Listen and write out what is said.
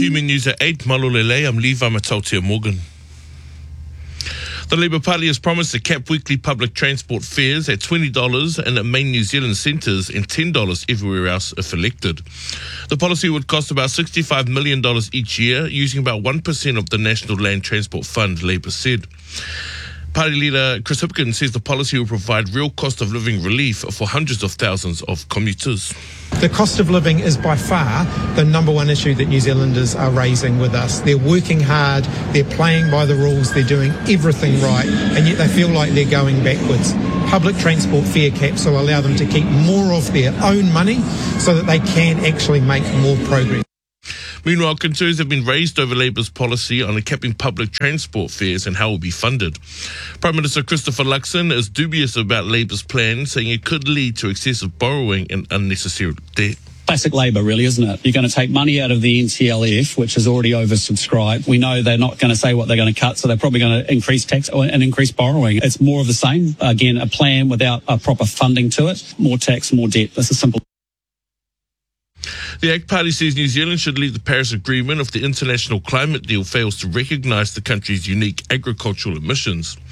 Human News at 8, Malolele, I'm Levi Matautia Morgan. The Labour Party has promised to cap weekly public transport fares at $20 and at main New Zealand centres and $10 everywhere else if elected. The policy would cost about $65 million each year, using about 1% of the National Land Transport Fund, Labour said. Party leader Chris Hipkins says the policy will provide real cost of living relief for hundreds of thousands of commuters. The cost of living is by far the number one issue that New Zealanders are raising with us. They're working hard, they're playing by the rules, they're doing everything right, and yet they feel like they're going backwards. Public transport fare caps will allow them to keep more of their own money so that they can actually make more progress. Meanwhile, concerns have been raised over Labour's policy on capping public transport fares and how it will be funded. Prime Minister Christopher Luxon is dubious about Labour's plan, saying it could lead to excessive borrowing and unnecessary debt. Classic Labour, really, isn't it? You're going to take money out of the NTLF, which is already oversubscribed. We know they're not going to say what they're going to cut, so they're probably going to increase tax and increase borrowing. It's more of the same. Again, a plan without a proper funding to it. More tax, more debt. That's a simple. The ACT Party says New Zealand should leave the Paris Agreement if the international climate deal fails to recognise the country's unique agricultural emissions.